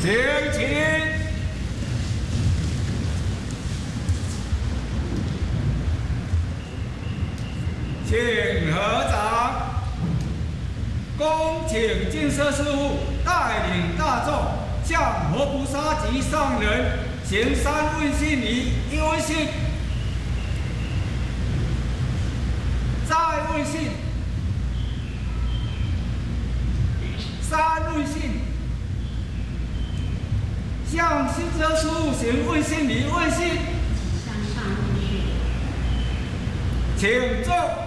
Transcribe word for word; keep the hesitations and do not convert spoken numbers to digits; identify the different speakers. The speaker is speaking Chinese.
Speaker 1: 请起。请合掌。恭请净色师父带领大众向佛菩萨及上人行三问信礼，一问信，再问信，三问信，向净色师父行问信礼，问信，请坐。